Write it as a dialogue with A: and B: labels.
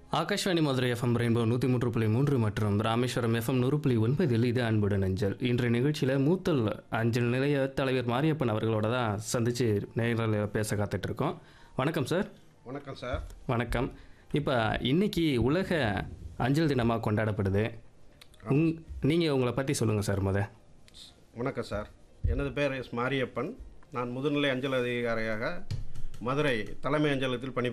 A: Akashvani Madurai FM rainbow 103.3 மற்றும் Rameswaram FM 100.9 இது அன்புடன் அஞ்சல். இன்றைய நிகழ்ச்சியில் மூத்தல் அஞ்சல் நிலைய தலைவர் மாரியப்பன் அவர்களோட தான் சந்தித்து நேரில் பேச காத்துட்ருக்கோம். வணக்கம் சார்.
B: வணக்கம் சார்.
A: வணக்கம். இப்போ இன்னைக்கு உலக அஞ்சல் தினமாக கொண்டாடப்படுது. நீங்கள் உங்களை பற்றி சொல்லுங்கள் சார்.
B: வணக்கம் சார். எனது பேர் எஸ் மாரியப்பன். நான் முதுநிலை அஞ்சல் அதிகாரியாக மதுரை தலைமை அஞ்சலகத்தில்